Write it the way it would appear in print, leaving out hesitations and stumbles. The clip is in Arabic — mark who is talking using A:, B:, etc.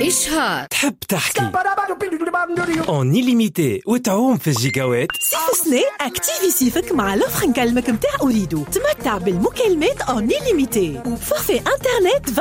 A: عيشها
B: تحب تحكي اون إليميتي وتعوم في الجيجاوات.
C: صيف سنة اكتيفي صيفك مع لوفر نكلمك متاع أريدو. تمتع بالمكالمات اون إليميتي وبفورفي انترنت